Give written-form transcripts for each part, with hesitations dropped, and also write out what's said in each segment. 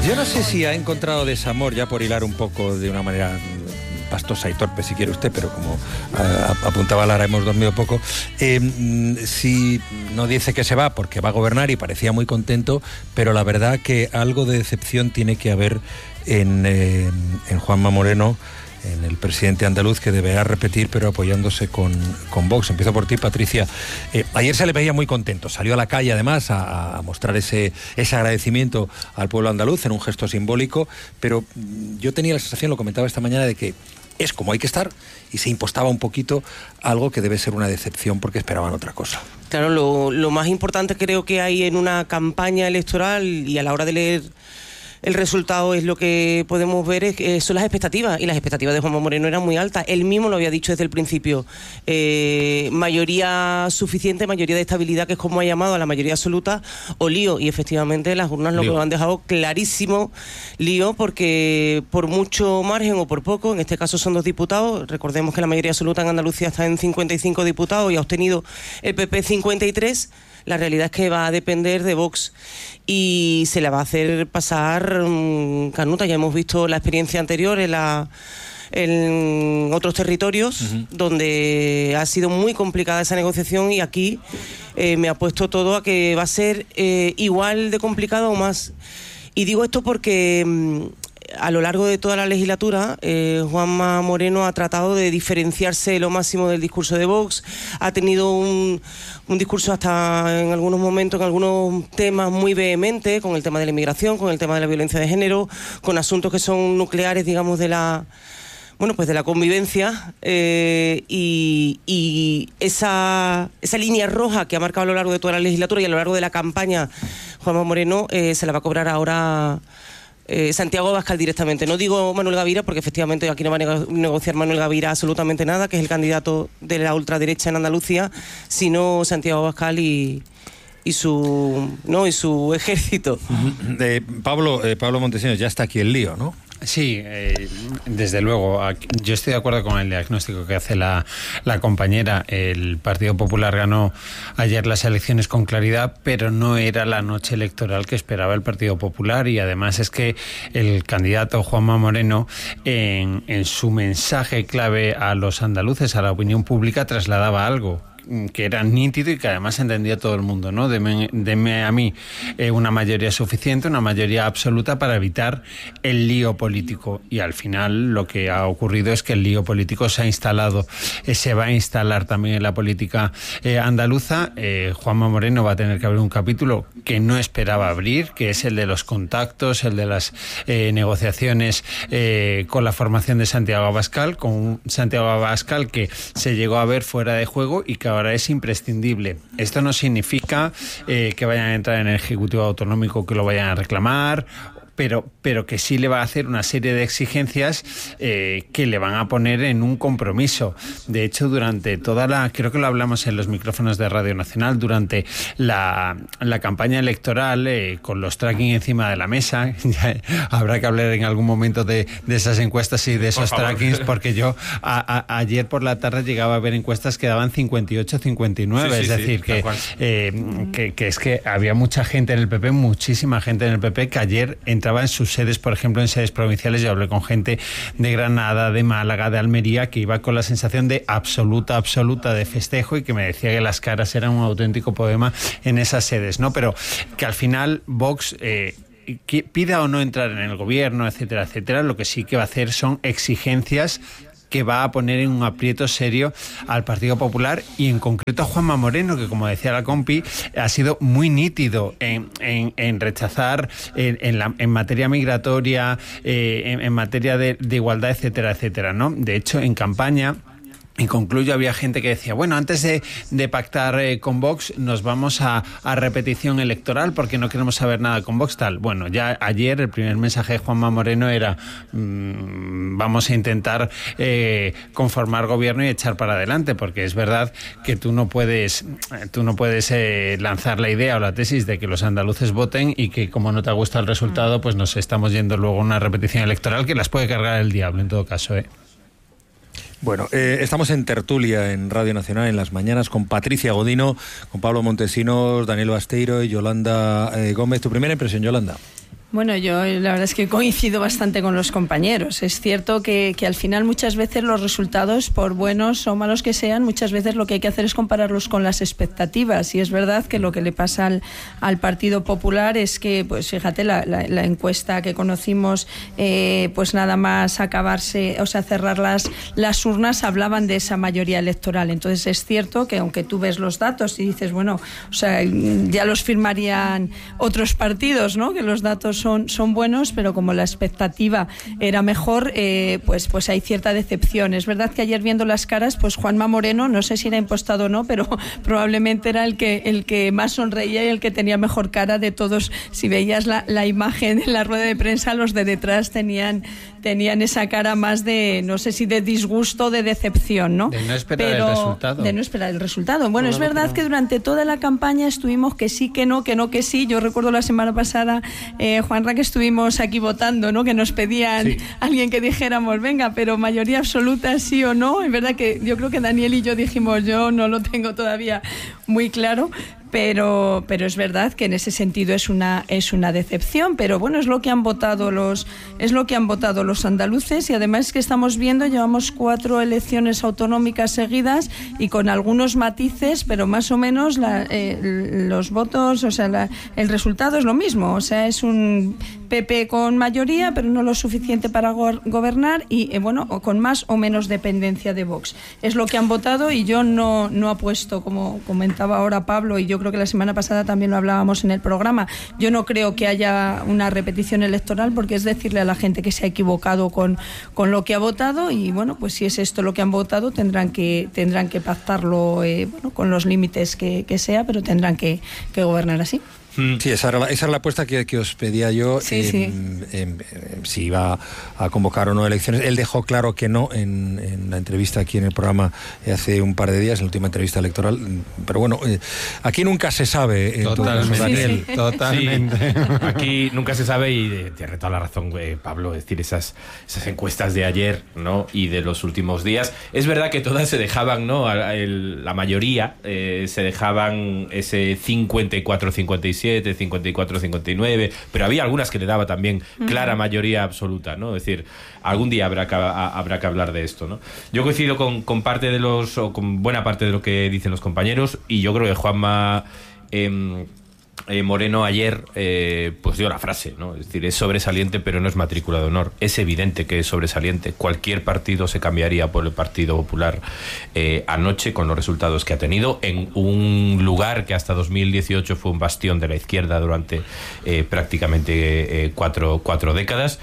Yo no sé si ha encontrado desamor, ya por hilar un poco de una manera pastosa y torpe, si quiere usted, pero como apuntaba Lara, hemos dormido poco. Si no dice que se va porque va a gobernar y parecía muy contento, pero la verdad que algo de decepción tiene que haber en Juanma Moreno, en el presidente andaluz, que deberá repetir, pero apoyándose con Vox. Empiezo por ti, Patricia. Ayer se le veía muy contento, salió a la calle además a mostrar ese agradecimiento al pueblo andaluz en un gesto simbólico, pero yo tenía la sensación, lo comentaba esta mañana, de que es como hay que estar, y se impostaba un poquito algo que debe ser una decepción porque esperaban otra cosa. Claro, lo más importante creo que hay en una campaña electoral, y a la hora de leer el resultado, es lo que podemos ver, son las expectativas, y las expectativas de Juanma Moreno eran muy altas. Él mismo lo había dicho desde el principio. Mayoría suficiente, mayoría de estabilidad, que es como ha llamado a la mayoría absoluta, o lío. Y efectivamente las urnas lo han dejado clarísimo, lío, porque por mucho margen o por poco, en este caso son 2 diputados, recordemos que la mayoría absoluta en Andalucía está en 55 diputados y ha obtenido el PP 53, la realidad es que va a depender de Vox y se la va a hacer pasar canuta. Ya hemos visto la experiencia anterior en otros territorios, donde ha sido muy complicada esa negociación, y aquí me ha puesto todo a que va a ser igual de complicado o más. Y digo esto porque a lo largo de toda la legislatura, Juanma Moreno ha tratado de diferenciarse lo máximo del discurso de Vox. Ha tenido un discurso hasta en algunos momentos, en algunos temas muy vehemente, con el tema de la inmigración, con el tema de la violencia de género, con asuntos que son nucleares, digamos, de la convivencia, y esa línea roja que ha marcado a lo largo de toda la legislatura y a lo largo de la campaña Juanma Moreno, se la va a cobrar ahora Santiago Abascal directamente. No digo Manuel Gavira, porque efectivamente aquí no va a negociar Manuel Gavira absolutamente nada, que es el candidato de la ultraderecha en Andalucía, sino Santiago Abascal y su ejército. Pablo Montesinos, ya está aquí el lío, ¿no? Sí, desde luego. Yo estoy de acuerdo con el diagnóstico que hace la compañera. El Partido Popular ganó ayer las elecciones con claridad, pero no era la noche electoral que esperaba el Partido Popular, y además es que el candidato Juanma Moreno, en su mensaje clave a los andaluces, a la opinión pública, trasladaba algo que era nítido y que además entendía todo el mundo, ¿no? Deme a mí una mayoría suficiente, una mayoría absoluta para evitar el lío político. Y al final lo que ha ocurrido es que el lío político se ha instalado, se va a instalar también en la política andaluza. Juanma Moreno va a tener que abrir un capítulo que no esperaba abrir, que es el de los contactos, el de las negociaciones con la formación de Santiago Abascal, con un Santiago Abascal que se llegó a ver fuera de juego y que ahora es imprescindible. Esto no significa que vayan a entrar en el Ejecutivo Autonómico, que lo vayan a reclamar, pero que sí le va a hacer una serie de exigencias que le van a poner en un compromiso. De hecho, durante creo que lo hablamos en los micrófonos de Radio Nacional, durante la campaña electoral, con los tracking encima de la mesa, habrá que hablar en algún momento de esas encuestas y de esos trackings, porque yo ayer por la tarde llegaba a ver encuestas que daban 58, 59, es decir, que es que había mucha gente en el PP, muchísima gente en el PP, que ayer entraba en sus sedes, por ejemplo, en sedes provinciales. Yo hablé con gente de Granada, de Málaga, de Almería, que iba con la sensación de absoluta de festejo, y que me decía que las caras eran un auténtico poema en esas sedes, ¿no? Pero que al final Vox pida o no entrar en el gobierno, etcétera, etcétera, lo que sí que va a hacer son exigencias que va a poner en un aprieto serio al Partido Popular, y en concreto a Juanma Moreno, que, como decía la compi, ha sido muy nítido en rechazar en materia migratoria, en materia de igualdad, etcétera, etcétera, ¿no? De hecho, en campaña, y concluyo, había gente que decía, bueno, antes de pactar con Vox nos vamos a repetición electoral porque no queremos saber nada con Vox, tal. Bueno, ya ayer el primer mensaje de Juanma Moreno era vamos a intentar conformar gobierno y echar para adelante, porque es verdad que tú no puedes lanzar la idea o la tesis de que los andaluces voten y que, como no te gusta el resultado, pues nos estamos yendo luego a una repetición electoral que las puede cargar el diablo en todo caso, Bueno, estamos en tertulia en Radio Nacional en las mañanas con Patricia Godino, con Pablo Montesinos, Daniel Basteiro y Yolanda Gómez. ¿Tu primera impresión, Yolanda? Bueno, yo la verdad es que coincido bastante con los compañeros. Es cierto que al final muchas veces los resultados, por buenos o malos que sean, muchas veces lo que hay que hacer es compararlos con las expectativas. Y es verdad que lo que le pasa al Partido Popular es que, pues fíjate, la encuesta que conocimos, pues nada más acabarse, o sea, cerrar las urnas, hablaban de esa mayoría electoral. Entonces es cierto que aunque tú ves los datos y dices, bueno, o sea, ya los firmarían otros partidos, ¿no? Que los datos son buenos, pero como la expectativa era mejor, pues hay cierta decepción. Es verdad que ayer viendo las caras, pues Juanma Moreno, no sé si era impostado o no, pero probablemente era el que más sonreía y el que tenía mejor cara de todos. Si veías la imagen en la rueda de prensa, los de detrás tenían esa cara más de, no sé si de disgusto o de decepción, ¿no? De no esperar el resultado. De no esperar el resultado. Bueno, es verdad que durante toda la campaña estuvimos que sí, que no, que sí. Yo recuerdo la semana pasada, Juanra, que estuvimos aquí votando, ¿no? Que nos pedían alguien que dijéramos, venga, pero mayoría absoluta sí o no. Es verdad que yo creo que Daniel y yo dijimos, yo no lo tengo todavía muy claro. Pero es verdad que en ese sentido es una decepción, pero bueno, es lo que han votado los andaluces, y además que estamos viendo, llevamos 4 elecciones autonómicas seguidas y con algunos matices, pero más o menos los votos, o sea, el resultado es lo mismo, o sea, es un PP con mayoría, pero no lo suficiente para gobernar, y bueno, con más o menos dependencia de Vox. Es lo que han votado, y yo no apuesto, como comentaba ahora Pablo, y yo creo que la semana pasada también lo hablábamos en el programa, yo no creo que haya una repetición electoral, porque es decirle a la gente que se ha equivocado con lo que ha votado, y bueno, pues si es esto lo que han votado, tendrán que pactarlo con los límites que sea, pero tendrán que gobernar así. Sí, esa era la apuesta que os pedía yo, si iba a convocar o no elecciones. Él dejó claro que no en la entrevista aquí en el programa hace un par de días, en la última entrevista electoral, pero bueno, aquí nunca se sabe. Totalmente. Sí. Aquí nunca se sabe, y tiene toda la razón, Pablo, es decir, esas encuestas de ayer, ¿no? Y de los últimos días, es verdad que todas se dejaban, ¿no? La mayoría se dejaban ese 54-57, 54-59, pero había algunas que le daba también clara mayoría absoluta, ¿no? Es decir, algún día habrá que hablar de esto, ¿no? Yo coincido con buena parte de lo que dicen los compañeros, y yo creo que Juanma Moreno ayer pues dio la frase, ¿no? Es decir, es sobresaliente, pero no es matrícula de honor. Es evidente que es sobresaliente. Cualquier partido se cambiaría por el Partido Popular anoche, con los resultados que ha tenido, en un lugar que hasta 2018 fue un bastión de la izquierda durante prácticamente cuatro décadas.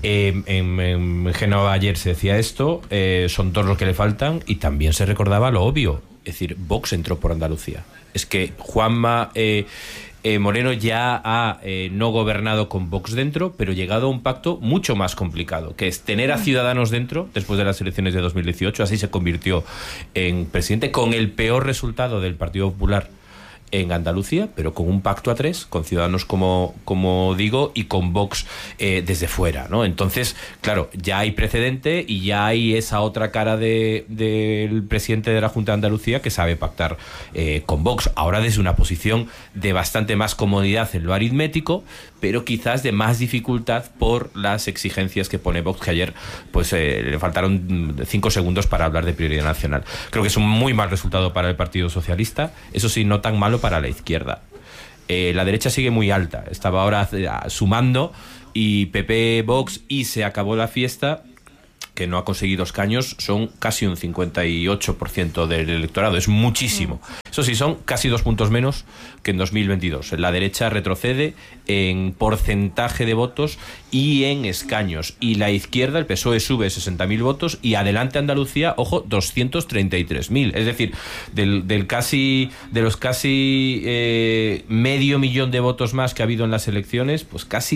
En Génova ayer se decía esto, son todos los que le faltan, y también se recordaba lo obvio, es decir, Vox entró por Andalucía. Es que Juanma Moreno ya ha no gobernado con Vox dentro, pero llegado a un pacto mucho más complicado, que es tener a Ciudadanos dentro después de las elecciones de 2018. Así se convirtió en presidente, con el peor resultado del Partido Popular en Andalucía, pero con un pacto a 3, con Ciudadanos, como digo, y con Vox desde fuera, ¿no? Entonces, claro, ya hay precedente, y ya hay esa otra cara del presidente de la Junta de Andalucía, que sabe pactar con Vox, ahora desde una posición de bastante más comodidad en lo aritmético, pero quizás de más dificultad por las exigencias que pone Vox, que ayer pues le faltaron 5 segundos para hablar de prioridad nacional. Creo que es un muy mal resultado para el Partido Socialista, eso sí, no tan malo para la izquierda. La derecha sigue muy alta, estaba ahora sumando, y PP, Vox, y se acabó la fiesta, que no ha conseguido escaños, son casi un 58% del electorado, es muchísimo. Eso sí, son casi 2 puntos menos que en 2022. La derecha retrocede en porcentaje de votos y en escaños, y la izquierda, el PSOE, sube 60.000 votos, y Adelante Andalucía, ojo, 233.000. Es decir, de los casi medio millón de votos más que ha habido en las elecciones, pues casi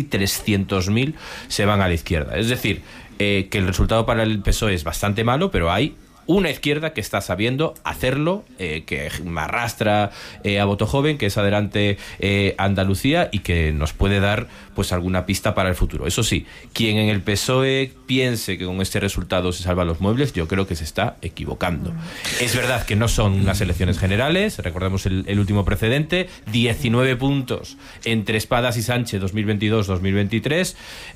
300.000 se van a la izquierda. Es decir, que el resultado para el PSOE es bastante malo, pero hay una izquierda que está sabiendo hacerlo, que arrastra a voto joven, que es Adelante Andalucía, y que nos puede dar pues alguna pista para el futuro. Eso sí, quien en el PSOE piense que con este resultado se salvan los muebles, yo creo que se está equivocando. Es verdad que no son unas elecciones generales, recordemos el último precedente, 19 puntos entre Espadas y Sánchez 2022-2023,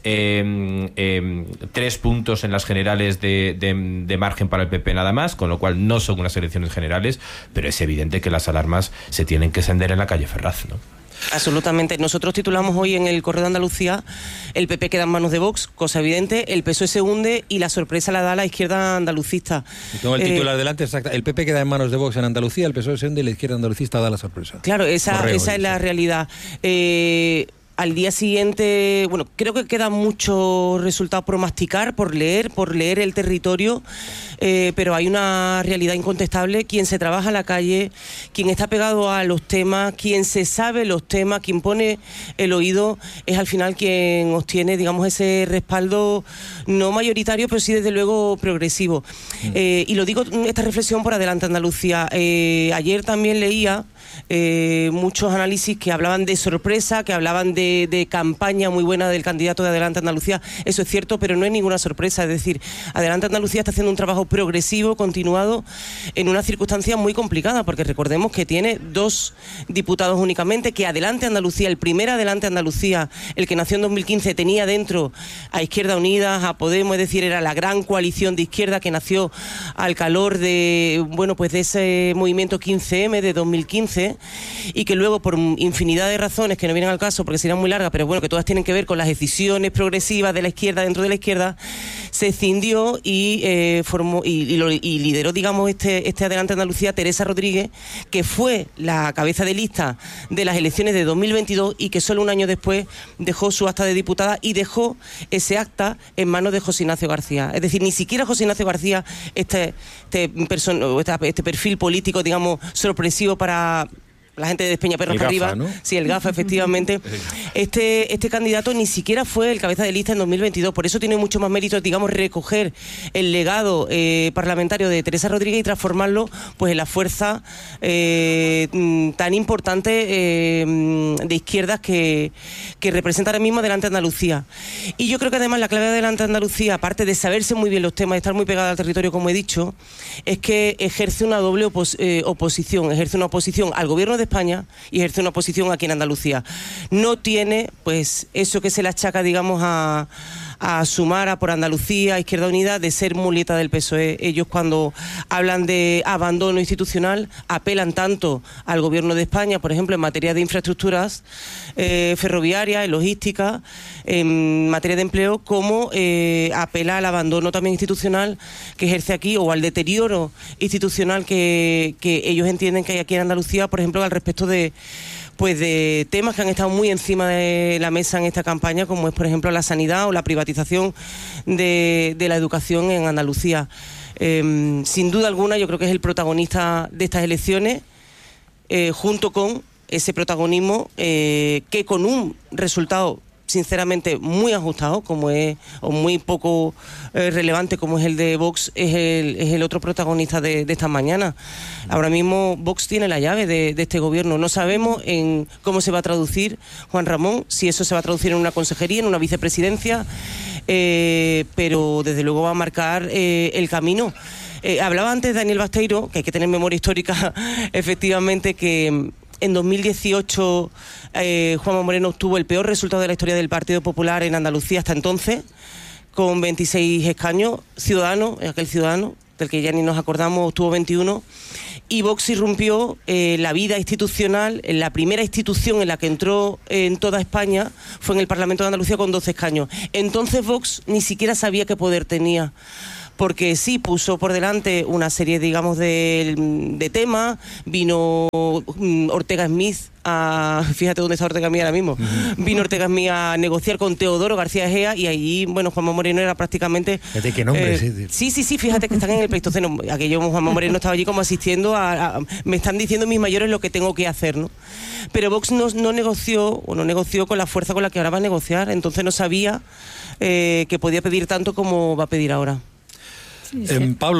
3 puntos en las generales de margen para el PP nada más, con lo cual no son unas elecciones generales, pero es evidente que las alarmas se tienen que encender en la calle Ferraz, ¿no? Absolutamente. Nosotros titulamos hoy en el Correo de Andalucía: el PP queda en manos de Vox, cosa evidente, el PSOE se hunde y la sorpresa la da la izquierda andalucista. Tengo el titular delante, exacto. El PP queda en manos de Vox en Andalucía, el PSOE se hunde y la izquierda andalucista da la sorpresa. Claro, esa es la realidad. Al día siguiente, bueno, creo que queda mucho resultado por masticar, por leer el territorio, pero hay una realidad incontestable. Quien se trabaja en la calle, quien está pegado a los temas, quien se sabe los temas, quien pone el oído, es al final quien obtiene, digamos, ese respaldo no mayoritario, pero sí desde luego progresivo. Y lo digo, esta reflexión por Adelante Andalucía. Ayer también leía muchos análisis que hablaban de sorpresa, que hablaban de campaña muy buena del candidato de Adelante Andalucía. Eso es cierto, pero no es ninguna sorpresa. Es decir, Adelante Andalucía está haciendo un trabajo progresivo, continuado, en una circunstancia muy complicada, porque recordemos que tiene 2 diputados únicamente, que Adelante Andalucía, el primer Adelante Andalucía, el que nació en 2015, tenía dentro a Izquierda Unida, a Podemos, es decir, era la gran coalición de izquierda que nació al calor de, bueno, pues de ese movimiento 15M de 2015, y que luego, por infinidad de razones que no vienen al caso porque serían muy largas, pero bueno, que todas tienen que ver con las decisiones progresivas de la izquierda dentro de la izquierda, se escindió y formó y lideró, digamos, este Adelante Andalucía Teresa Rodríguez, que fue la cabeza de lista de las elecciones de 2022 y que solo un año después dejó su acta de diputada y dejó ese acta en manos de José Ignacio García. Es decir, ni siquiera José Ignacio García, este perfil político, digamos, sorpresivo para la gente de Peñaperros para arriba, ¿no? Sí, el GAFA, efectivamente. Este candidato ni siquiera fue el cabeza de lista en 2022, por eso tiene mucho más mérito, digamos, recoger el legado parlamentario de Teresa Rodríguez y transformarlo pues en la fuerza tan importante de izquierdas que representa ahora mismo Adelante Andalucía. Y yo creo que además la clave de Adelante Andalucía, aparte de saberse muy bien los temas y estar muy pegada al territorio, como he dicho, es que ejerce una doble oposición, ejerce una oposición al gobierno de España y ejerce una oposición aquí en Andalucía. No tiene, pues, eso que se le achaca, digamos, a Sumar, a Por Andalucía, a Izquierda Unida, de ser muleta del PSOE. Ellos, cuando hablan de abandono institucional, apelan tanto al gobierno de España, por ejemplo, en materia de infraestructuras ferroviarias, en logística, en materia de empleo, como apela al abandono también institucional que ejerce aquí, o al deterioro institucional que ellos entienden que hay aquí en Andalucía, por ejemplo, al respecto de temas que han estado muy encima de la mesa en esta campaña, como es, por ejemplo, la sanidad o la privatización de la educación en Andalucía. Sin duda alguna, yo creo que es el protagonista de estas elecciones, junto con ese protagonismo que, con un resultado sinceramente muy ajustado, como es, o muy poco relevante, como es el de Vox, es el otro protagonista de esta mañana. Ahora mismo Vox tiene la llave de este gobierno. No sabemos en cómo se va a traducir, Juan Ramón, si eso se va a traducir en una consejería, en una vicepresidencia, pero desde luego va a marcar el camino. Hablaba antes Daniel Basteiro, que hay que tener memoria histórica, efectivamente, que en 2018 Juanma Moreno obtuvo el peor resultado de la historia del Partido Popular en Andalucía hasta entonces, con 26 escaños. Aquel Ciudadanos, del que ya ni nos acordamos, obtuvo 21. Y Vox irrumpió la vida institucional, en la primera institución en la que entró en toda España, fue en el Parlamento de Andalucía con 12 escaños. Entonces Vox ni siquiera sabía qué poder tenía, porque sí puso por delante una serie, digamos, de temas. Vino Ortega Smith fíjate dónde está Ortega Smith ahora mismo. Vino Ortega Smith a negociar con Teodoro García Egea, y allí, bueno, Juanma Moreno era prácticamente... Fíjate qué nombre, sí, fíjate que están en el Pleistoceno. Aquello, Juanma Moreno estaba allí como asistiendo me están diciendo mis mayores lo que tengo que hacer, ¿no? Pero Vox no negoció con la fuerza con la que ahora va a negociar, entonces no sabía que podía pedir tanto como va a pedir ahora. Pablo,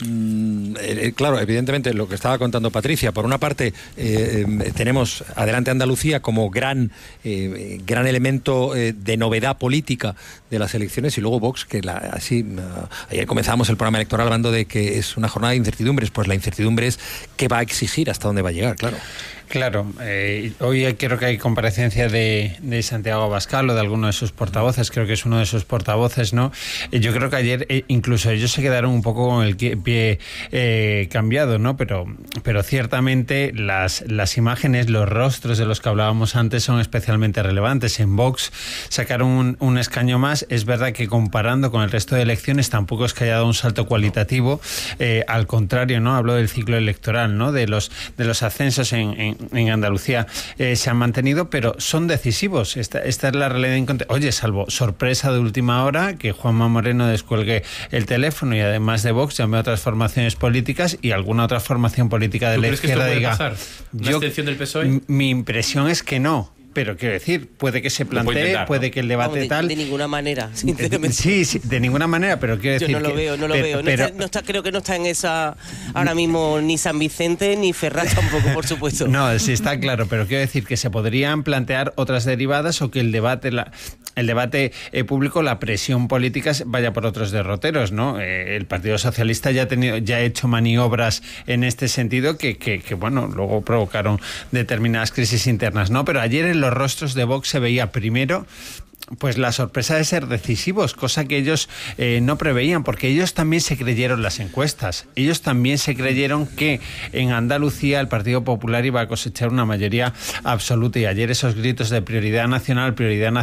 Claro, evidentemente lo que estaba contando Patricia, por una parte tenemos Adelante Andalucía como gran elemento de novedad política de las elecciones, y luego Vox, que ayer comenzamos el programa electoral hablando de que es una jornada de incertidumbres. Pues la incertidumbre es qué va a exigir, hasta dónde va a llegar, claro. Claro, hoy creo que hay comparecencia de Santiago Abascal o de alguno de sus portavoces, creo que es uno de sus portavoces, ¿no? Yo creo que ayer incluso ellos se quedaron un poco con el pie cambiado, ¿no? Pero ciertamente las imágenes, los rostros de los que hablábamos antes son especialmente relevantes. En Vox sacaron un escaño más. Es verdad que comparando con el resto de elecciones tampoco es que haya dado un salto cualitativo, al contrario, ¿no? Hablo del ciclo electoral, ¿no? De los ascensos en Andalucía se han mantenido, pero son decisivos. Esta es la realidad. Oye, salvo sorpresa de última hora, que Juanma Moreno descuelgue el teléfono y además de Vox llame a otras formaciones políticas y alguna otra formación política de la izquierda diga... ¿Pasar? ¿Una abstención del PSOE? Mi impresión es que no. Pero quiero decir, puede que se plantee, puede que el debate tal... De ninguna manera, sinceramente. Sí, de ninguna manera, pero quiero decir... Yo no lo veo. Creo que no está en esa ahora mismo ni San Vicente ni Ferraz tampoco, por supuesto. No, sí está claro, pero quiero decir que se podrían plantear otras derivadas o que el debate público, la presión política vaya por otros derroteros, ¿no? El Partido Socialista ya ha hecho maniobras en este sentido que bueno, luego provocaron determinadas crisis internas, ¿no? Pero ayer en los rostros de Vox se veía primero pues la sorpresa de ser decisivos, cosa que ellos no preveían, porque ellos también se creyeron las encuestas, ellos también se creyeron que en Andalucía el Partido Popular iba a cosechar una mayoría absoluta, y ayer esos gritos de prioridad nacional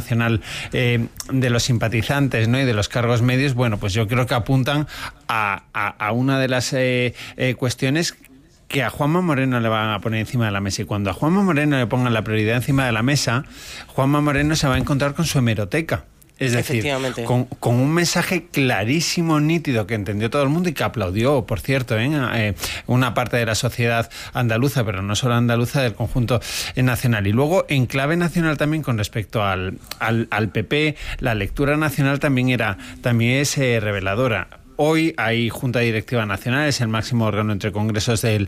de los simpatizantes, ¿no? Y de los cargos medios, bueno, pues yo creo que apuntan a una de las cuestiones que a Juanma Moreno le van a poner encima de la mesa. Y cuando a Juanma Moreno le pongan la prioridad encima de la mesa, Juanma Moreno se va a encontrar con su hemeroteca. Es decir, con un mensaje clarísimo, nítido, que entendió todo el mundo y que aplaudió, por cierto, una parte de la sociedad andaluza, pero no solo andaluza, del conjunto nacional. Y luego, en clave nacional también, con respecto al PP, la lectura nacional también es reveladora. Hoy hay Junta Directiva Nacional, es el máximo órgano entre congresos del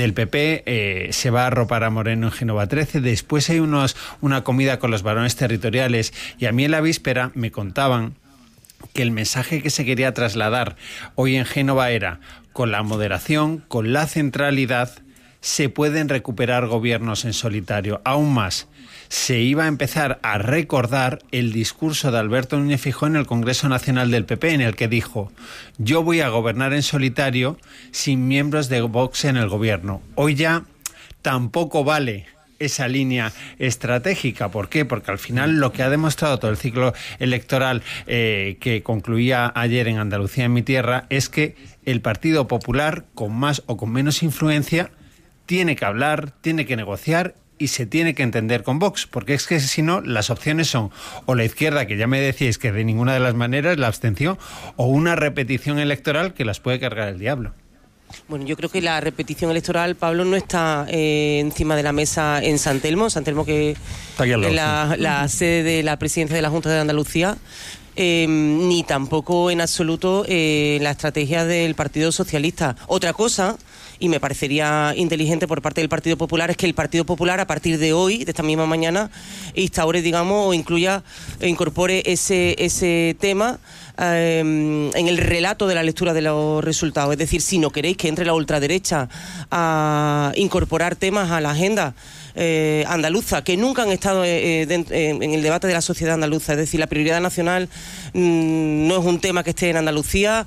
PP, se va a arropar a Moreno en Génova 13, después hay una comida con los varones territoriales, y a mí en la víspera me contaban que el mensaje que se quería trasladar hoy en Génova era: con la moderación, con la centralidad, se pueden recuperar gobiernos en solitario. Aún más, se iba a empezar a recordar el discurso de Alberto Núñez Feijóo en el Congreso Nacional del PP, en el que dijo: yo voy a gobernar en solitario sin miembros de Vox en el gobierno. Hoy ya tampoco vale esa línea estratégica. ¿Por qué? Porque al final lo que ha demostrado todo el ciclo electoral que concluía ayer en Andalucía, en mi tierra, es que el Partido Popular, con más o con menos influencia, tiene que hablar, tiene que negociar y se tiene que entender con Vox, porque es que si no, las opciones son o la izquierda, que ya me decíais que de ninguna de las maneras, la abstención, o una repetición electoral que las puede cargar el diablo. Bueno, yo creo que la repetición electoral, Pablo, no está encima de la mesa en San Telmo, que es la sede de la presidencia de la Junta de Andalucía, ni tampoco en absoluto la estrategia del Partido Socialista. Otra cosa, y me parecería inteligente por parte del Partido Popular, es que el Partido Popular, a partir de hoy, de esta misma mañana, instaure, digamos, o incorpore ese tema en el relato de la lectura de los resultados. Es decir, si no queréis que entre la ultraderecha a incorporar temas a la agenda andaluza, que nunca han estado en el debate de la sociedad andaluza. Es decir, la prioridad nacional no es un tema que esté en Andalucía,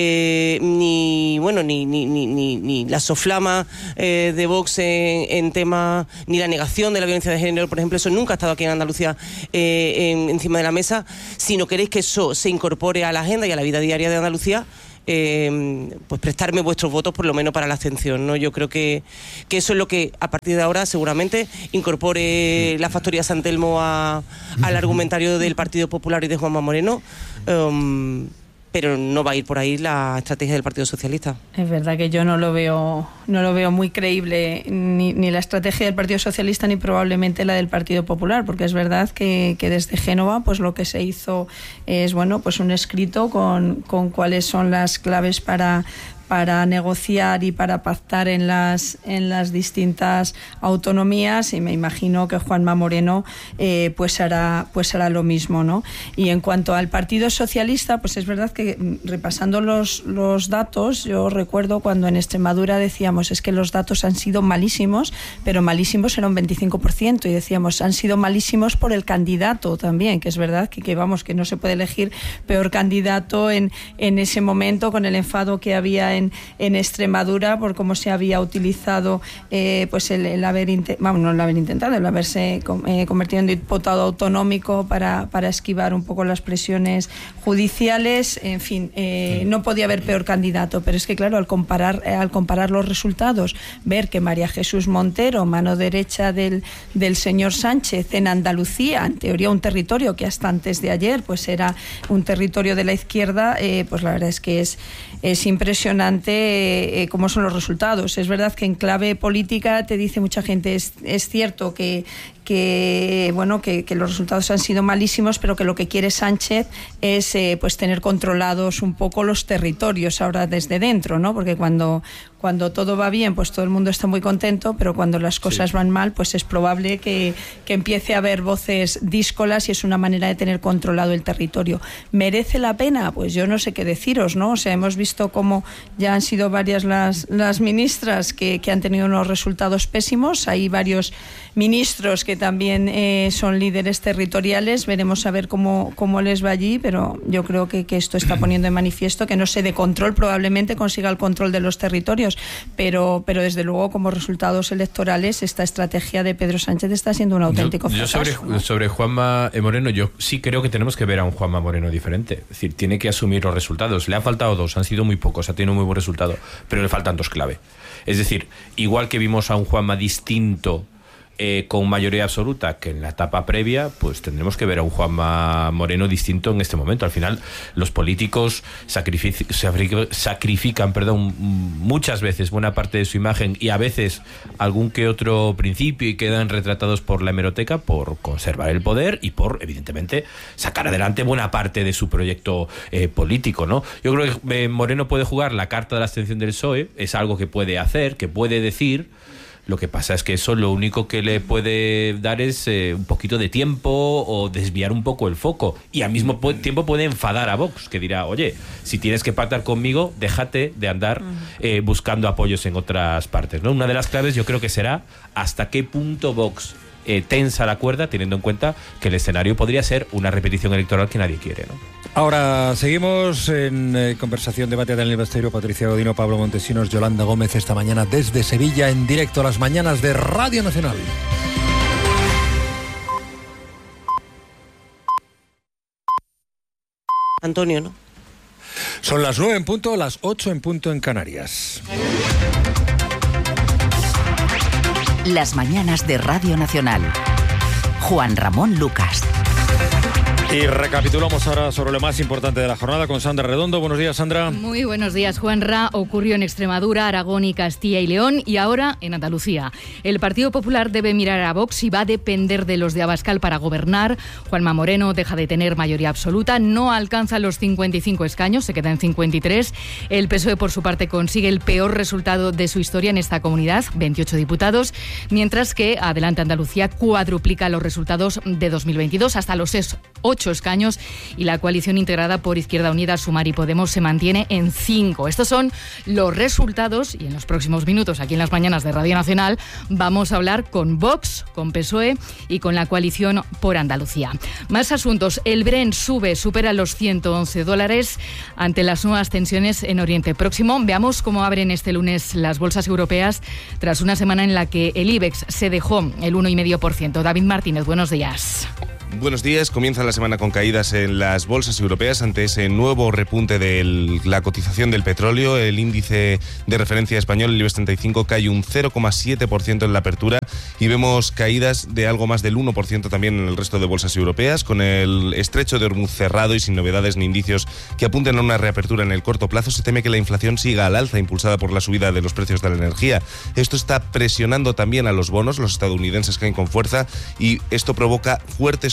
ni la soflama de Vox en temas, ni la negación de la violencia de género, por ejemplo, eso nunca ha estado aquí en Andalucía encima de la mesa. Si no queréis que eso se incorpore a la agenda y a la vida diaria de Andalucía, pues prestarme vuestros votos por lo menos para la abstención, ¿no? Yo creo que eso es lo que a partir de ahora seguramente incorpore la factoría San Telmo al argumentario del Partido Popular y de Juanma Moreno, pero no va a ir por ahí la estrategia del Partido Socialista. Es verdad que yo no lo veo muy creíble ni la estrategia del Partido Socialista ni probablemente la del Partido Popular, porque es verdad que desde Génova pues lo que se hizo es pues un escrito con cuáles son las claves para para negociar y para pactar en las distintas autonomías, y me imagino que Juanma Moreno pues hará lo mismo, ¿no? Y en cuanto al Partido Socialista, pues es verdad que repasando los datos, yo recuerdo cuando en Extremadura decíamos es que los datos han sido malísimos, pero malísimos era un 25%, y decíamos han sido malísimos por el candidato también, que es verdad que vamos, que no se puede elegir peor candidato en ese momento, con el enfado que había en Extremadura por cómo se había utilizado pues el haberse convertido en diputado autonómico para esquivar un poco las presiones judiciales. En fin, no podía haber peor candidato, pero es que claro, al comparar los resultados, ver que María Jesús Montero, mano derecha del señor Sánchez en Andalucía, en teoría un territorio que hasta antes de ayer pues era un territorio de la izquierda, pues la verdad es que es impresionante cómo son los resultados. Es verdad que en clave política te dice mucha gente, es cierto que los resultados han sido malísimos, pero que lo que quiere Sánchez es pues tener controlados un poco los territorios ahora desde dentro, ¿no? Porque cuando todo va bien, pues todo el mundo está muy contento, pero cuando las cosas van mal, pues es probable que empiece a haber voces díscolas, y es una manera de tener controlado el territorio. ¿Merece la pena? Pues yo no sé qué deciros, ¿no? O sea, hemos visto cómo ya han sido varias las ministras que han tenido unos resultados pésimos. Hay varios ministros que también son líderes territoriales. Veremos a ver cómo les va allí, pero yo creo que esto está poniendo en manifiesto que no se dé control, probablemente consiga el control de los territorios, pero desde luego como resultados electorales esta estrategia de Pedro Sánchez está siendo un auténtico fracaso. Yo sobre Juanma Moreno, yo sí creo que tenemos que ver a un Juanma Moreno diferente. Es decir, tiene que asumir los resultados. Le han faltado 2, han sido muy pocos, ha tenido un muy buen resultado, pero le faltan 2 clave. Es decir, igual que vimos a un Juanma distinto con mayoría absoluta que en la etapa previa, pues tendremos que ver a un Juanma Moreno distinto en este momento. Al final, los políticos sacrifican muchas veces buena parte de su imagen y a veces algún que otro principio, y quedan retratados por la hemeroteca por conservar el poder y por, evidentemente, sacar adelante buena parte de su proyecto político, ¿no? Yo creo que Moreno puede jugar la carta de la abstención del PSOE, es algo que puede hacer, que puede decir. Lo que pasa es que eso lo único que le puede dar es un poquito de tiempo o desviar un poco el foco, y al mismo tiempo puede enfadar a Vox, que dirá, oye, si tienes que pactar conmigo, déjate de andar buscando apoyos en otras partes, ¿no? Una de las claves yo creo que será hasta qué punto Vox tensa la cuerda, teniendo en cuenta que el escenario podría ser una repetición electoral que nadie quiere, ¿no? Ahora seguimos en conversación, debate del Ministerio. Patricia Godino, Pablo Montesinos, Yolanda Gómez, esta mañana desde Sevilla, en directo a las mañanas de Radio Nacional. Antonio, ¿no? Son las 9 en punto, las 8 en punto en Canarias. Las mañanas de Radio Nacional. Juan Ramón Lucas. Y recapitulamos ahora sobre lo más importante de la jornada con Sandra Redondo. Buenos días, Sandra. Muy buenos días, Juanra. Ocurrió en Extremadura, Aragón y Castilla y León, y ahora en Andalucía. El Partido Popular debe mirar a Vox y va a depender de los de Abascal para gobernar. Juanma Moreno deja de tener mayoría absoluta, no alcanza los 55 escaños, se queda en 53. El PSOE, por su parte, consigue el peor resultado de su historia en esta comunidad, 28 diputados, mientras que Adelante Andalucía cuadruplica los resultados de 2022 hasta los 8 escaños, y la coalición integrada por Izquierda Unida, Sumar y Podemos se mantiene en 5. Estos son los resultados, y en los próximos minutos aquí en las mañanas de Radio Nacional vamos a hablar con Vox, con PSOE y con la coalición por Andalucía. Más asuntos. El Brent supera los $111 ante las nuevas tensiones en Oriente Próximo. Veamos cómo abren este lunes las bolsas europeas tras una semana en la que el IBEX se dejó el 1,5%. David Martínez, buenos días. Buenos días. Comienza la semana con caídas en las bolsas europeas ante ese nuevo repunte de la cotización del petróleo. El índice de referencia español, el IBEX 35, cae un 0,7% en la apertura, y vemos caídas de algo más del 1% también en el resto de bolsas europeas, con el estrecho de Hormuz cerrado y sin novedades ni indicios que apunten a una reapertura en el corto plazo. Se teme que la inflación siga al alza, impulsada por la subida de los precios de la energía. Esto está presionando también a los bonos, los estadounidenses caen con fuerza, y esto provoca fuertes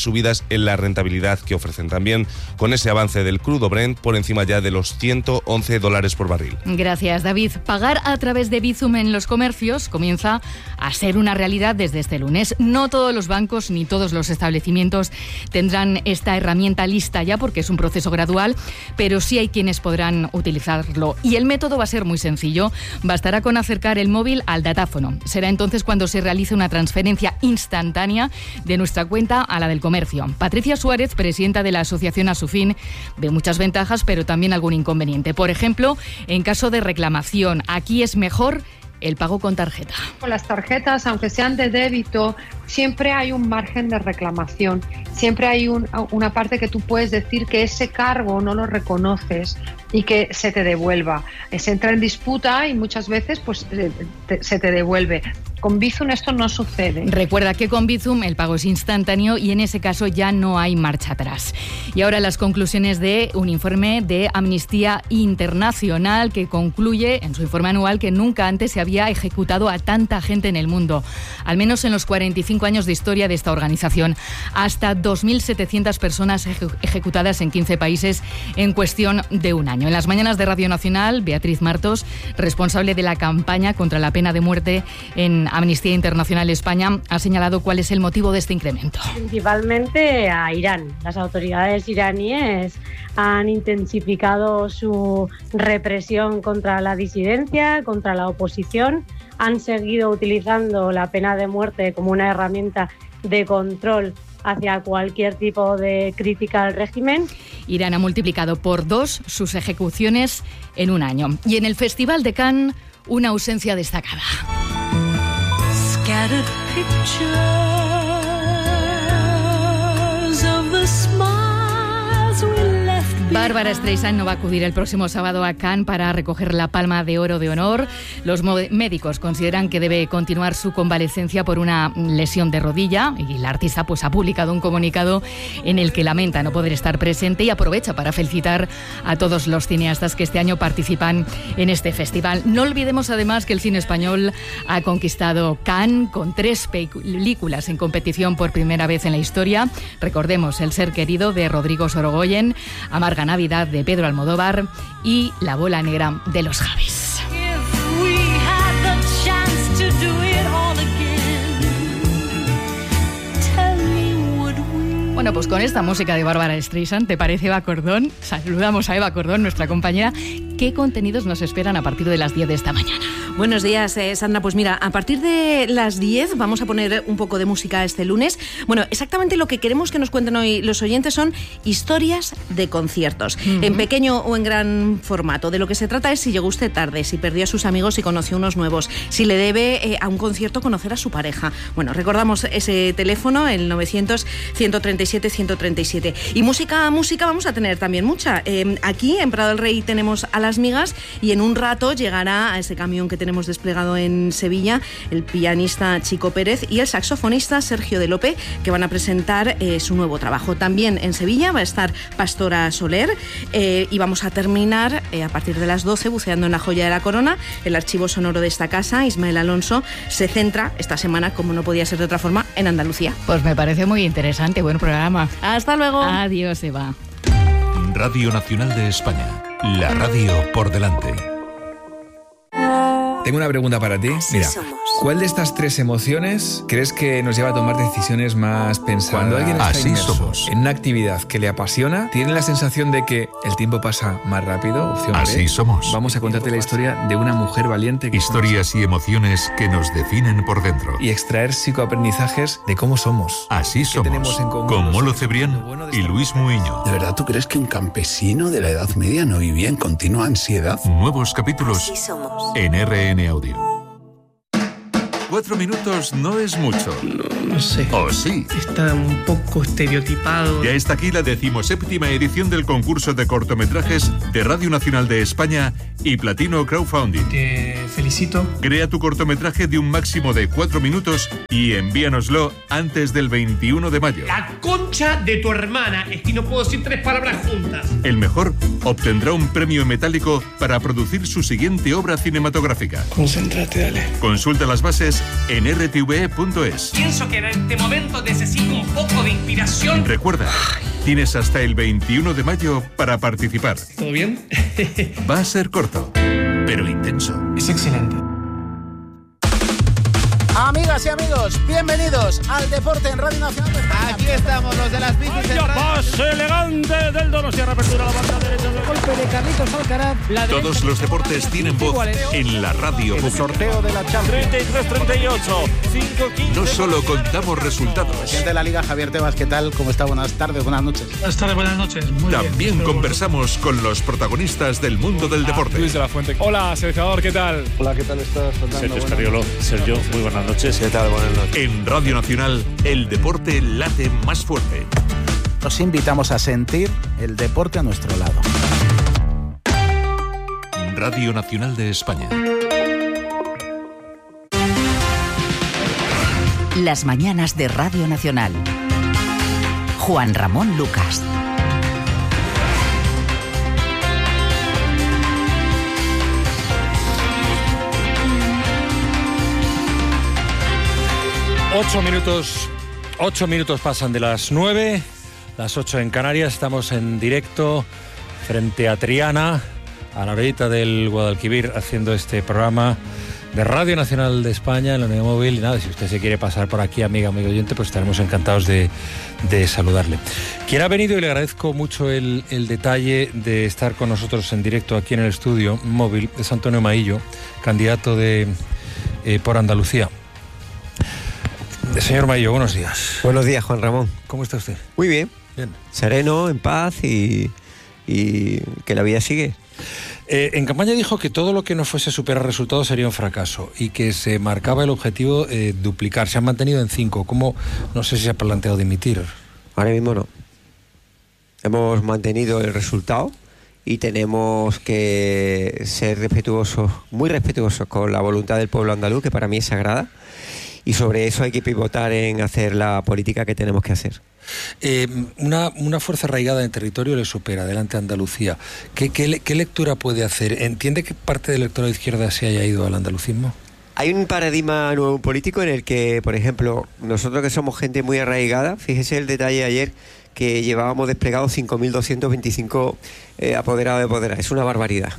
subidas en la rentabilidad que ofrecen. También con ese avance del crudo Brent por encima ya de los $111 por barril. Gracias, David. Pagar a través de Bizum en los comercios comienza a ser una realidad desde este lunes. No todos los bancos ni todos los establecimientos tendrán esta herramienta lista ya porque es un proceso gradual, pero sí hay quienes podrán utilizarlo. Y el método va a ser muy sencillo. Bastará con acercar el móvil al datáfono. Será entonces cuando se realice una transferencia instantánea de nuestra cuenta a la del comercio. Patricia Suárez, presidenta de la asociación Asufin, ve muchas ventajas, pero también algún inconveniente. Por ejemplo, en caso de reclamación, aquí es mejor el pago con tarjeta. Con las tarjetas, aunque sean de débito, siempre hay un margen de reclamación. Siempre hay una parte que tú puedes decir que ese cargo no lo reconoces y que se te devuelva. Se entra en disputa y muchas veces pues se te devuelve. Con Bizum esto no sucede. Recuerda que con Bizum el pago es instantáneo y en ese caso ya no hay marcha atrás. Y ahora las conclusiones de un informe de Amnistía Internacional que concluye en su informe anual que nunca antes se había ejecutado a tanta gente en el mundo, al menos en los 45 años de historia de esta organización. Hasta 2.700 personas ejecutadas en 15 países en cuestión de un año. En las mañanas de Radio Nacional, Beatriz Martos, responsable de la campaña contra la pena de muerte en Amnistía Internacional España, ha señalado cuál es el motivo de este incremento. Principalmente a Irán. Las autoridades iraníes han intensificado su represión contra la disidencia, contra la oposición. Han seguido utilizando la pena de muerte como una herramienta de control hacia cualquier tipo de crítica al régimen. Irán ha multiplicado por 2 sus ejecuciones en un año. Y en el Festival de Cannes, una ausencia destacada. Scattered pictures of the smiles we left behind. Bárbara Streisand no va a acudir el próximo sábado a Cannes para recoger la Palma de Oro de honor. Los médicos consideran que debe continuar su convalecencia por una lesión de rodilla y la artista pues ha publicado un comunicado en el que lamenta no poder estar presente y aprovecha para felicitar a todos los cineastas que este año participan en este festival. No olvidemos además que el cine español ha conquistado Cannes con 3 películas en competición por primera vez en la historia. Recordemos El ser querido de Rodrigo Sorogoyen, Amarga Navidad de Pedro Almodóvar y La bola negra de los Javis. Bueno, pues con esta música de Bárbara Streisand, ¿te parece, Eva Cordón? Saludamos a Eva Cordón, nuestra compañera. ¿Qué contenidos nos esperan a partir de las 10 de esta mañana? Buenos días, Sandra. Pues mira, a partir de las 10 vamos a poner un poco de música este lunes. Bueno, exactamente lo que queremos que nos cuenten hoy los oyentes son historias de conciertos, en pequeño o en gran formato. De lo que se trata es si llegó usted tarde, si perdió a sus amigos y conoció unos nuevos, si le debe a un concierto conocer a su pareja. Bueno, recordamos ese teléfono, el 900-137-137. Y música vamos a tener también mucha. Aquí en Prado del Rey tenemos a Las Migas y en un rato llegará a ese camión que tenemos desplegado en Sevilla el pianista Chico Pérez y el saxofonista Sergio de Lope, que van a presentar su nuevo trabajo. También en Sevilla va a estar Pastora Soler y vamos a terminar a partir de las 12 buceando en la joya de la corona. El archivo sonoro de esta casa, Ismael Alonso, se centra esta semana, como no podía ser de otra forma, en Andalucía. Pues me parece muy interesante, buen programa. Hasta luego. Adiós, Eva. Radio Nacional de España, la radio por delante. Tengo una pregunta para ti. Mira, ¿cuál de estas 3 emociones crees que nos lleva a tomar decisiones más pensadas? Cuando alguien está inmerso en una actividad que le apasiona, ¿tiene la sensación de que el tiempo pasa más rápido? Opción B. Así somos. Vamos a contarte la historia de una mujer valiente. Historias y emociones que nos definen por dentro. Y extraer psicoaprendizajes de cómo somos. Así somos. Con Molo Cebrián y Luis Muiño. ¿De verdad tú crees que un campesino de la Edad Media no vivía en continua ansiedad? Nuevos capítulos en RN Audio. 4 minutos no es mucho. No sé. ¿O sí? Está un poco estereotipado. Ya está aquí la 17ª edición del concurso de cortometrajes de Radio Nacional de España y Platino Crowdfunding. Te felicito. Crea tu cortometraje de un máximo de 4 minutos y envíanoslo antes del 21 de mayo. La concha de tu hermana. Es que no puedo decir 3 palabras juntas. El mejor obtendrá un premio metálico para producir su siguiente obra cinematográfica. Concéntrate, dale. Consulta las bases en rtve.es. Pienso que en este momento necesito un poco de inspiración. Recuerda, tienes hasta el 21 de mayo para participar. ¿Todo bien? Va a ser corto, pero intenso. Es excelente. Amigas y amigos, bienvenidos al Deporte en Radio Nacional de España. Aquí estamos, los de las bicis en pase elegante del Donostia, reapertura a la banda derecha del golpe de Carlitos Alcaraz. Todos los deportes tienen voz en la radio. El sorteo de la Champions. 33-38, 5-15. No solo contamos resultados. Presidente de la Liga, Javier Tebas, ¿qué tal? ¿Cómo está? Buenas tardes, buenas noches. Buenas tardes, buenas noches. Muy También conversamos con los protagonistas del mundo del deporte. Luis de la Fuente. Hola, seleccionador, ¿qué tal? Hola, ¿qué tal estás? Sergio Escariolo. Sergio, muy buenas noches. ¿Qué tal? Buenas noches. En Radio Nacional, el deporte late más fuerte. Nos invitamos a sentir el deporte a nuestro lado. Radio Nacional de España. Las mañanas de Radio Nacional. Juan Ramón Lucas. Ocho minutos pasan de las 9, las 8 en Canarias. Estamos en directo frente a Triana, a la orillita del Guadalquivir, haciendo este programa de Radio Nacional de España en la unidad móvil. Y nada, si usted se quiere pasar por aquí, amigo oyente, pues estaremos encantados de saludarle. Quien ha venido, y le agradezco mucho el detalle de estar con nosotros en directo aquí en el estudio móvil, es Antonio Maillo, candidato por Andalucía. Señor Maillo, buenos días. Buenos días, Juan Ramón. ¿Cómo está usted? Muy bien. Bien. Sereno, en paz y que la vida sigue. En campaña dijo que todo lo que no fuese superar resultados sería un fracaso y que se marcaba el objetivo duplicar. Se han mantenido en 5. ¿Cómo? No sé si se ha planteado dimitir. Ahora mismo no. Hemos mantenido el resultado y tenemos que ser respetuosos, muy respetuosos con la voluntad del pueblo andaluz, que para mí es sagrada. Y sobre eso hay que pivotar en hacer la política que tenemos que hacer. Una fuerza arraigada en territorio le supera delante de Andalucía. ¿Qué lectura puede hacer? ¿Entiende que parte del electorado de izquierda se haya ido al andalucismo? Hay un paradigma nuevo político en el que, por ejemplo, nosotros que somos gente muy arraigada, fíjese el detalle ayer que llevábamos desplegados 5.225 apoderados de apoderadas. Es una barbaridad.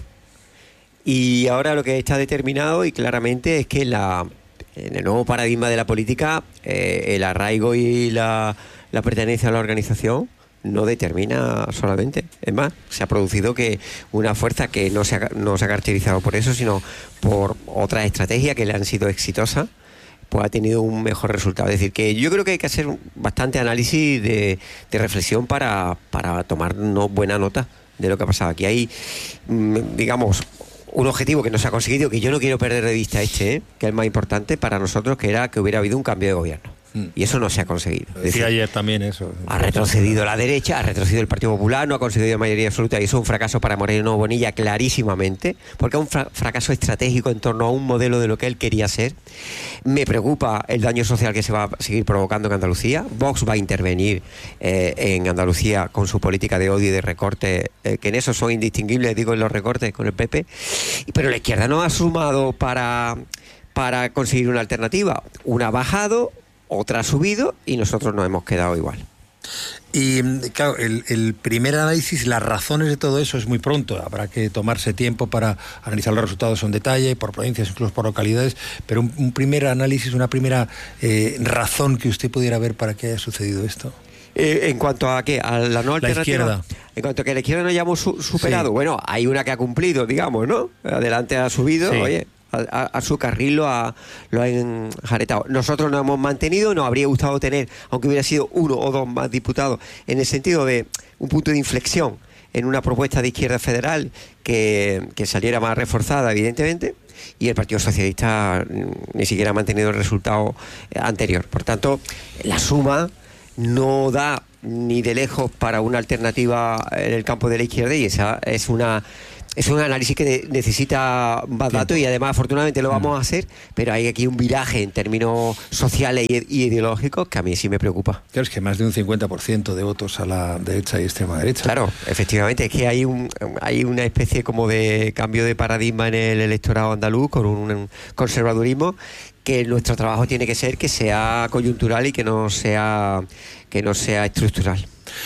Y ahora lo que está determinado y claramente es que en el nuevo paradigma de la política, el arraigo y la pertenencia a la organización no determina solamente. Es más, se ha producido que una fuerza que no se ha caracterizado por eso, sino por otras estrategias que le han sido exitosas, pues ha tenido un mejor resultado. Es decir, que yo creo que hay que hacer bastante análisis de reflexión para tomar buena nota de lo que ha pasado. Aquí hay, digamos, un objetivo que no se ha conseguido, que yo no quiero perder de vista que es el más importante para nosotros, que era que hubiera habido un cambio de gobierno. Y eso no se ha conseguido. Decía ayer también eso. Ha retrocedido la derecha, ha retrocedido el Partido Popular, no ha conseguido mayoría absoluta, y eso es un fracaso para Moreno Bonilla clarísimamente, porque es un fracaso estratégico en torno a un modelo de lo que él quería ser. Me preocupa el daño social que se va a seguir provocando en Andalucía. Vox va a intervenir en Andalucía con su política de odio y de recorte, que en eso son indistinguibles, digo, en los recortes con el PP. Pero la izquierda no ha sumado para conseguir una alternativa. Una ha bajado, otra ha subido y nosotros nos hemos quedado igual. Y claro, el primer análisis, las razones de todo eso es muy pronto. Habrá que tomarse tiempo para analizar los resultados en detalle, por provincias, incluso por localidades, pero un primer análisis, una primera razón que usted pudiera ver para que haya sucedido esto. ¿En cuanto a qué? ¿A la no alternativa? La izquierda. En cuanto a que la izquierda no hayamos superado, sí. Bueno, hay una que ha cumplido, digamos, ¿no? Adelante ha subido, sí. Oye, a su carril lo ha enjaretado. Nosotros nos hemos mantenido, nos habría gustado tener, aunque hubiera sido 1 o 2 más diputados, en el sentido de un punto de inflexión en una propuesta de izquierda federal que saliera más reforzada, evidentemente, y el Partido Socialista ni siquiera ha mantenido el resultado anterior. Por tanto, la suma no da ni de lejos para una alternativa en el campo de la izquierda, y esa es una es un análisis que necesita más datos y además afortunadamente lo vamos a hacer, pero hay aquí un viraje en términos sociales y ideológicos que a mí sí me preocupa. Claro, es que más de un 50% de votos a la derecha y extrema derecha. Claro, efectivamente, es que hay una especie como de cambio de paradigma en el electorado andaluz con un conservadurismo que nuestro trabajo tiene que ser que sea coyuntural y que no sea estructural.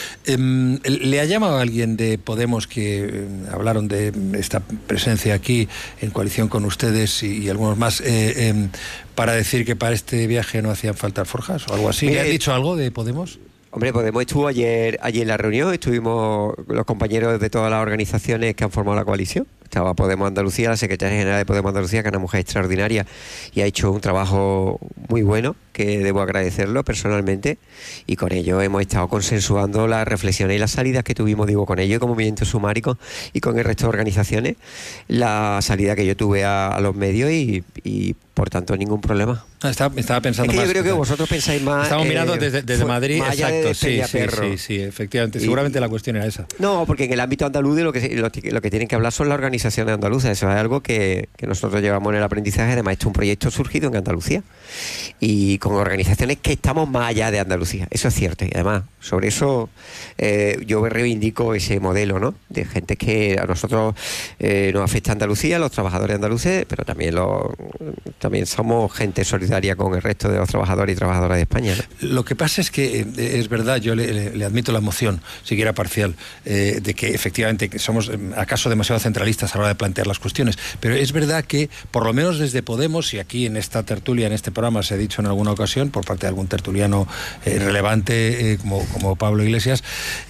¿Le ha llamado a alguien de Podemos que hablaron de esta presencia aquí en coalición con ustedes y algunos más para decir que para este viaje no hacían falta alforjas o algo así? ¿Le han dicho algo de Podemos? Hombre, Podemos estuvo ayer en la reunión, estuvimos los compañeros de todas las organizaciones que han formado la coalición. Estaba Podemos Andalucía, la secretaria general de Podemos Andalucía, que es una mujer extraordinaria y ha hecho un trabajo muy bueno, que debo agradecerlo personalmente, y con ello hemos estado consensuando las reflexiones y las salidas que tuvimos, digo, con ello como movimiento sumárico y con el resto de organizaciones, la salida que yo tuve a los medios y por tanto ningún problema. Estaba pensando es que más. Yo creo que vosotros pensáis más. Estamos mirando desde Madrid, exacto, sí, efectivamente. Seguramente la cuestión era esa. No, porque en el ámbito andaluz de lo que tienen que hablar son las organizaciones andaluzas. Eso es algo que nosotros llevamos en el aprendizaje. Además, esto es un proyecto surgido en Andalucía y con organizaciones que estamos más allá de Andalucía. Eso es cierto. Y además, sobre eso yo reivindico ese modelo, ¿no? De gente que a nosotros nos afecta a Andalucía, los trabajadores andaluces, pero también somos gente solidaria con el resto de los trabajadores y trabajadoras de España, ¿no? Lo que pasa es que es verdad, yo le admito la moción, siquiera parcial, de que efectivamente que somos acaso demasiado centralistas a la hora de plantear las cuestiones, pero es verdad que por lo menos desde Podemos, y aquí en esta tertulia, en este programa se ha dicho en alguna ocasión por parte de algún tertuliano relevante como Pablo Iglesias,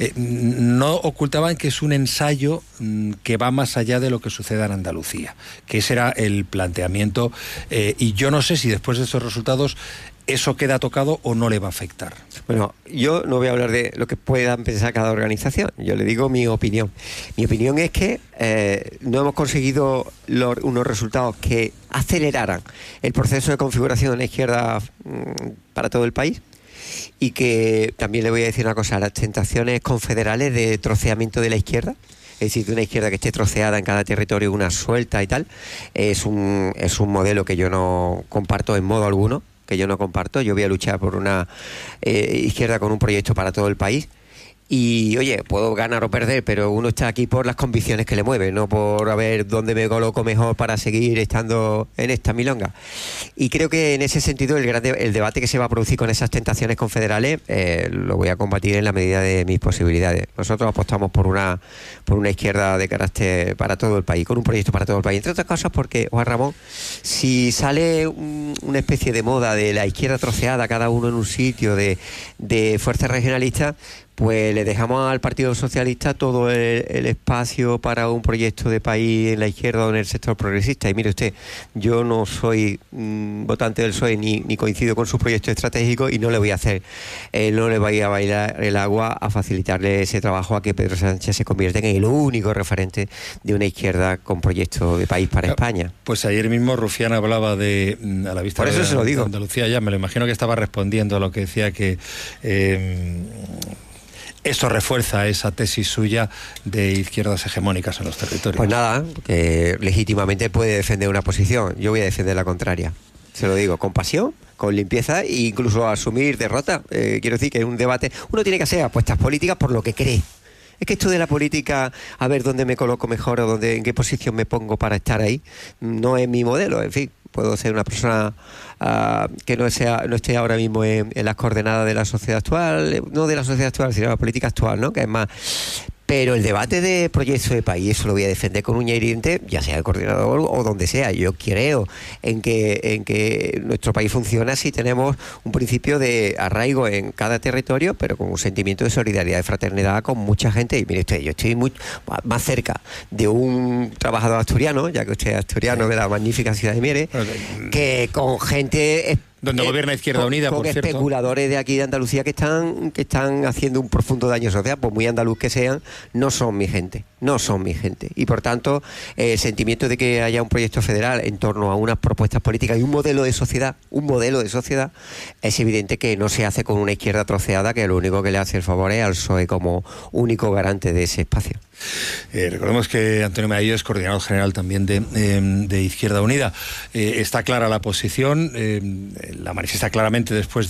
no ocultaban que es un ensayo que va más allá de lo que suceda en Andalucía, que ese era el planteamiento, y yo no sé si después de esos resultados eso queda tocado o no le va a afectar. Bueno, yo no voy a hablar de lo que puedan pensar cada organización, yo le digo mi opinión. Mi opinión es que no hemos conseguido unos resultados que aceleraran el proceso de configuración de la izquierda para todo el país, y que también le voy a decir una cosa, las tentaciones confederales de troceamiento de la izquierda, es decir, de una izquierda que esté troceada en cada territorio, una suelta y tal, es un modelo que yo no comparto en modo alguno, Yo voy a luchar por una izquierda con un proyecto para todo el país. Y, oye, puedo ganar o perder, pero uno está aquí por las convicciones que le mueven, no por a ver dónde me coloco mejor para seguir estando en esta milonga. Y creo que en ese sentido el debate que se va a producir con esas tentaciones confederales lo voy a combatir en la medida de mis posibilidades. Nosotros apostamos por una izquierda de carácter para todo el país, con un proyecto para todo el país. Entre otras cosas porque, Juan Ramón, si sale una especie de moda de la izquierda troceada, cada uno en un sitio, de fuerzas regionalistas, pues le dejamos al Partido Socialista todo el espacio para un proyecto de país en la izquierda o en el sector progresista. Y mire usted, yo no soy votante del PSOE ni coincido con su proyecto estratégico, y no le voy a bailar el agua a facilitarle ese trabajo a que Pedro Sánchez se convierta en el único referente de una izquierda con proyecto de país para España. Pues ayer mismo Rufián hablaba de, a la vista por eso de, se lo digo. De Andalucía, ya me lo imagino que estaba respondiendo a lo que decía que eso refuerza esa tesis suya de izquierdas hegemónicas en los territorios. Pues nada, que legítimamente puede defender una posición. Yo voy a defender la contraria. Se lo digo, con pasión, con limpieza e incluso asumir derrota. Quiero decir que es un debate. Uno tiene que hacer apuestas políticas por lo que cree. Es que esto de la política, a ver dónde me coloco mejor o en qué posición me pongo para estar ahí, no es mi modelo. En fin, puedo ser una persona que no esté ahora mismo en las coordenadas de la sociedad actual, no de la sociedad actual, sino de la política actual, ¿no? Que es más. Pero el debate de proyecto de país, eso lo voy a defender con uña y diente, ya sea el coordinador o donde sea. Yo creo en que nuestro país funciona si tenemos un principio de arraigo en cada territorio, pero con un sentimiento de solidaridad, de fraternidad con mucha gente. Y mire usted, yo estoy más cerca de un trabajador asturiano, ya que usted es asturiano, de la magnífica ciudad de Mieres, que con gente donde gobierna Izquierda Unida, por cierto. Con especuladores de aquí de Andalucía que están haciendo un profundo daño social, pues muy andaluz que sean, no son mi gente. no son mi gente. Y por tanto, el sentimiento de que haya un proyecto federal en torno a unas propuestas políticas y un modelo de sociedad, es evidente que no se hace con una izquierda troceada, que lo único que le hace el favor es al PSOE como único garante de ese espacio. Recordemos que Antonio Maillo es coordinador general también de Izquierda Unida. Está clara la posición, la manifiesta claramente después